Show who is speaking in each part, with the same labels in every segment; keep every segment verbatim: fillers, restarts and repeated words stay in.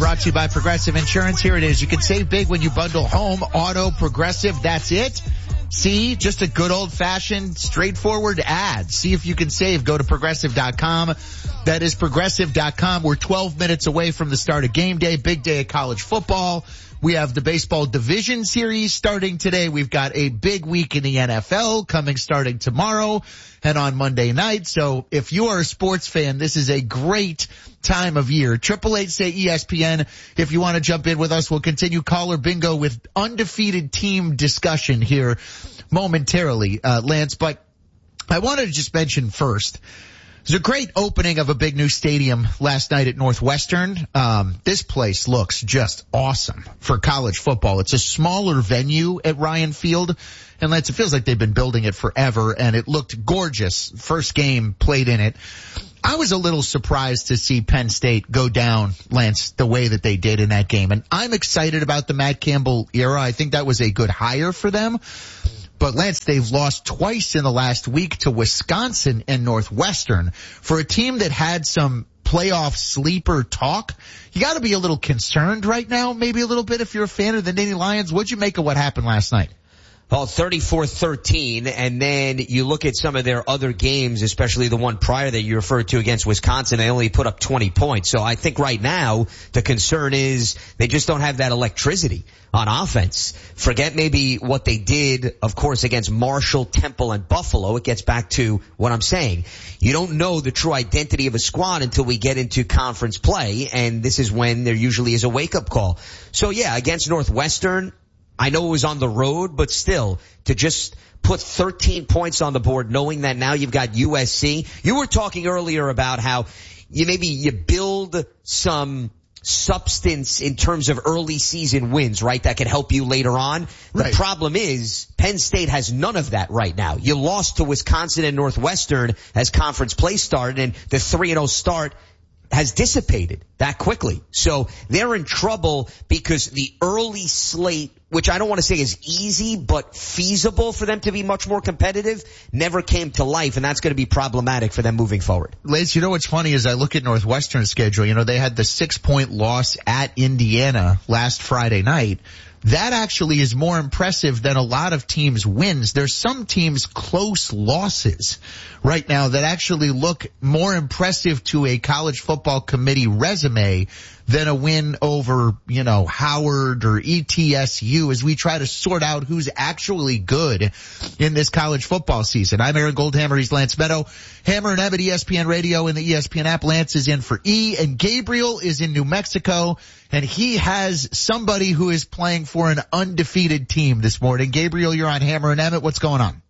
Speaker 1: brought to you by Progressive Insurance. Here it is. You can save big when you bundle home, auto, Progressive. That's it. See, just a good old-fashioned, straightforward ad. See if you can save. Go to Progressive dot com. That is Progressive dot com. We're twelve minutes away from the start of game day. Big day of college football. We have the baseball division series starting today. We've got a big week in the N F L coming starting tomorrow and on Monday night. So if you are a sports fan, this is a great time of year. Triple eight say E S P N. If you want to jump in with us, we'll continue caller bingo with undefeated team discussion here momentarily, uh, Lance. But I wanted to just mention first, there's a great opening of a big new stadium last night at Northwestern. Um, this place looks just awesome for college football. It's a smaller venue at Ryan Field. And Lance, it feels like they've been building it forever, and it looked gorgeous. First game played in it. I was a little surprised to see Penn State go down, Lance, the way that they did in that game. And I'm excited about the Matt Campbell era. I think that was a good hire for them. But, Lance, they've lost twice in the last week to Wisconsin and Northwestern. For a team that had some playoff sleeper talk, you got to be a little concerned right now, maybe a little bit if you're a fan of the Nittany Lions. What'd you make of what happened last night?
Speaker 2: Well, thirty-four thirteen, and then you look at some of their other games, especially the one prior that you referred to against Wisconsin, they only put up twenty points. So I think right now the concern is they just don't have that electricity on offense. Forget maybe what they did, of course, against Marshall, Temple, and Buffalo. It gets back to what I'm saying. You don't know the true identity of a squad until we get into conference play, and this is when there usually is a wake-up call. So, yeah, against Northwestern, I know it was on the road, but still, to just put thirteen points on the board knowing that now you've got U S C. You were talking earlier about how you maybe you build some substance in terms of early season wins, right, that can help you later on. The
Speaker 1: right.
Speaker 2: problem is Penn State has none of that right now. You lost to Wisconsin and Northwestern as conference play started, and the three and oh start has dissipated that quickly. So they're in trouble because the early slate, which I don't want to say is easy, but feasible for them to be much more competitive, never came to life, and that's going to be problematic for them moving forward.
Speaker 1: Lace, you know what's funny is I look at Northwestern's schedule. You know, they had the six-point loss at Indiana last Friday night. That actually is more impressive than a lot of teams' wins. There's some teams' close losses right now that actually look more impressive to a college football committee resume than a win over, you know, Howard or E T S U as we try to sort out who's actually good in this college football season. I'm Aaron Goldhammer. He's Lance Meadow. Hammer and Evan, E S P N Radio and the E S P N app. Lance is in for E, and Gabriel is in New Mexico, and he has somebody who is playing for an undefeated team this morning. Gabriel, you're on Hammer and Emmett. What's going on?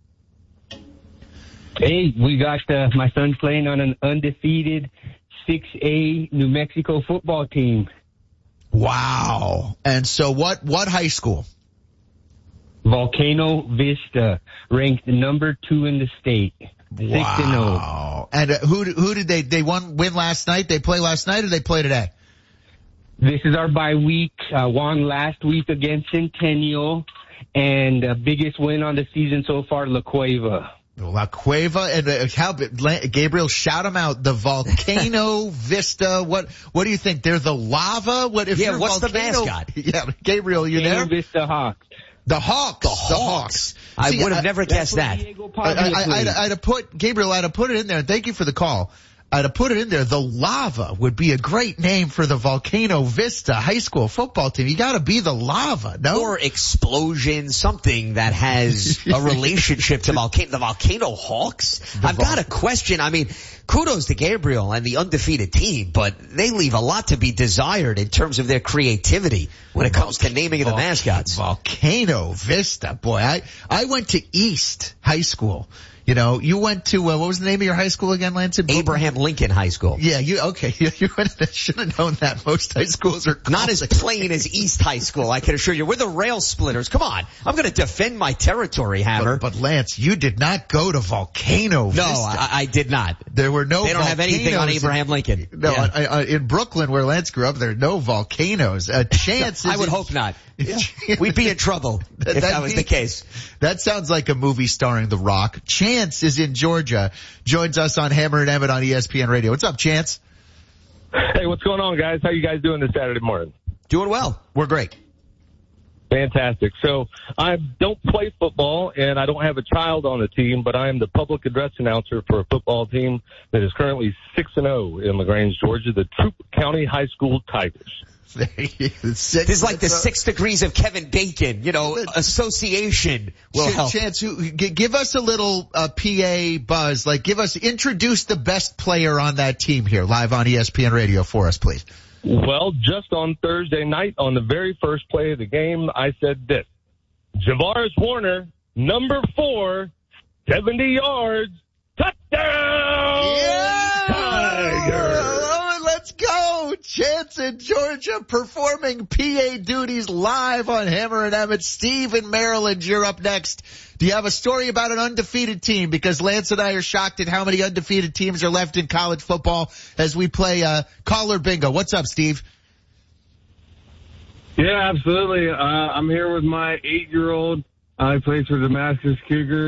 Speaker 3: Hey, we got uh, my son playing on an undefeated six A New Mexico football team.
Speaker 1: Wow. And so what, what high school?
Speaker 3: Volcano Vista, ranked number two in the state.
Speaker 1: Wow. And uh, who, who did they, they won, win last night? They play last night or they play today?
Speaker 3: This is our bye week. Uh, won last week against Centennial, and uh, biggest win on the season so far, La Cueva.
Speaker 1: La Cueva, and uh, how, Gabriel, shout them out. The Volcano Vista. What, what do you think? They're the lava? What if
Speaker 2: yeah,
Speaker 1: you're
Speaker 2: what's
Speaker 1: volcano,
Speaker 2: the mascot?
Speaker 1: Yeah, Gabriel, you
Speaker 3: Volcano
Speaker 1: there?
Speaker 3: Vista Hawks.
Speaker 1: The Hawks.
Speaker 2: The Hawks.
Speaker 1: The Hawks.
Speaker 2: I
Speaker 1: See,
Speaker 2: would have
Speaker 1: I,
Speaker 2: never guessed that.
Speaker 1: I, I, I'd, I'd have put, Gabriel, I'd have put it in there. Thank you for the call. I'd have put it in there. The Lava would be a great name for the Volcano Vista high school football team. You gotta be the Lava, no?
Speaker 2: Or Explosion, something that has a relationship to volcano, the Volcano Hawks.
Speaker 1: The
Speaker 2: I've
Speaker 1: vol-
Speaker 2: got a question. I mean, kudos to Gabriel and the undefeated team, but they leave a lot to be desired in terms of their creativity when it comes to naming of the mascots.
Speaker 1: Volcano Vista, boy, I, I went to East High School. You know, you went to, uh, what was the name of your high school again, Lance?
Speaker 2: Abraham Lincoln High School.
Speaker 1: Yeah, you, okay. You, you should have known that. Most high schools are
Speaker 2: not as plain as East High School, I can assure you. We're the rail splitters. Come on. I'm going to defend my territory, Hammer.
Speaker 1: But, but Lance, you did not go to Volcano Vista.
Speaker 2: No, I, I did not.
Speaker 1: There were no
Speaker 2: They don't have anything on Abraham
Speaker 1: in,
Speaker 2: Lincoln.
Speaker 1: No,
Speaker 2: yeah.
Speaker 1: I, I, in Brooklyn where Lance grew up, there are no volcanoes. A chance is
Speaker 2: I would
Speaker 1: in,
Speaker 2: hope not. Yeah. We'd be in trouble if that, that was
Speaker 1: be,
Speaker 2: the case.
Speaker 1: That sounds like a movie starring The Rock. Chance is in Georgia, joins us on Hammer and Emmett on E S P N Radio. What's up, Chance?
Speaker 4: Hey, what's going on, guys? How you guys doing this Saturday morning?
Speaker 2: Doing well.
Speaker 1: We're great.
Speaker 4: Fantastic. So I don't play football, and I don't have a child on the team, but I am the public address announcer for a football team that is currently six and oh in LaGrange, Georgia, the Troup County High School Tigers.
Speaker 1: Six,
Speaker 2: this is like the six degrees of Kevin Bacon, you know, association will
Speaker 1: Ch-
Speaker 2: help.
Speaker 1: Chance, who, g- give us a little uh, P A buzz. Like, give us, introduce the best player on that team here, live on E S P N Radio for us, please.
Speaker 4: Well, just on Thursday night, on the very first play of the game, I said this. Javaris Warner, number four, seventy yards, touchdown!
Speaker 1: Yeah!
Speaker 4: Tigers!
Speaker 1: Oh, let's go! Chance in Georgia performing P A duties live on Hammer and Emmett. Steve in Maryland, you're up next. Do you have a story about an undefeated team? Because Lance and I are shocked at how many undefeated teams are left in college football as we play uh, caller bingo. What's up, Steve?
Speaker 5: Yeah, absolutely. Uh, I'm here with my eight-year-old. Uh, he plays for Damascus Cougars.